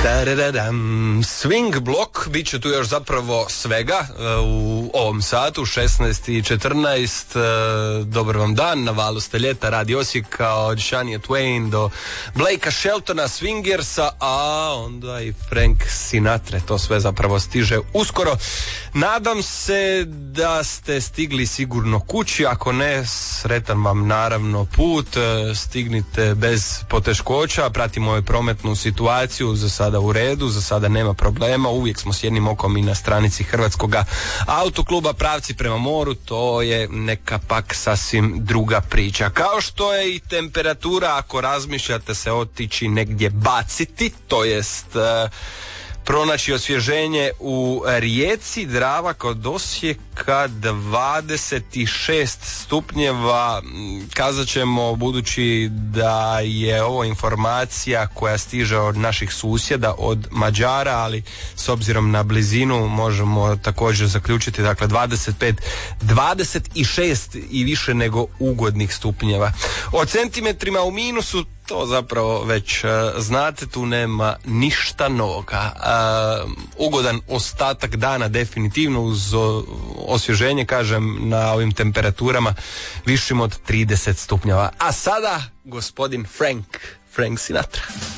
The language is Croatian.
Swing blok, bit će tu još zapravo svega u ovom satu, 16:14. Dobar vam dan, na valu ste ljeta, Radio Osijeka, od Shania Twain do Blakea Sheltona, Swingersa, a onda i Frank Sinatra. To sve zapravo stiže uskoro. Nadam se da ste stigli sigurno kući, ako ne, sretan vam naravno put, stignite bez poteškoća, pratimo prometnu situaciju, za sada u redu, za sada nema problema, uvijek smo s jednim okom i na stranici Hrvatskog autokluba, pravci prema moru, to je neka pak sasvim druga priča. Kao što je i temperatura, ako razmišljate se otići negdje baciti, to jest pronaći osvježenje u Rijeci, Drava kod Osijeka 26 stupnjeva, kazat ćemo, budući da je ovo informacija koja stiže od naših susjeda, od Mađara, ali s obzirom na blizinu možemo također zaključiti, dakle 25, 26 i više nego ugodnih stupnjeva. O centimetrima u minusu to zapravo već znate, tu nema ništa novoga. Ugodan ostatak dana definitivno, uz osvježenje, kažem, na ovim temperaturama višim od 30 stupnjeva. A sada gospodin Frank Sinatra.